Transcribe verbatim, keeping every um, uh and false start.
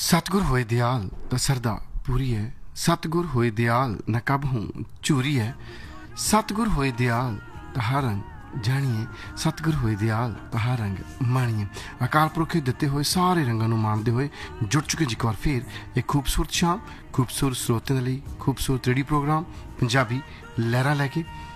सतगुर होए दयाल ता सरदा पूरी है। सतगुर होए दयाल न कब हूँ चूरी है। सतगुर होए दयाल तहा रंग जानिए। सतगुर होए दयाल तहा रंग मानिए। अकाल पुरख दिते हुए सारे रंगों को मानते हुए जुड़ चुके जी एक बार फिर एक खूबसूरत शाम खूबसूरत स्रोतें दे लई खूबसूरत रेडियो प्रोग्राम पंजाबी लहरा लैके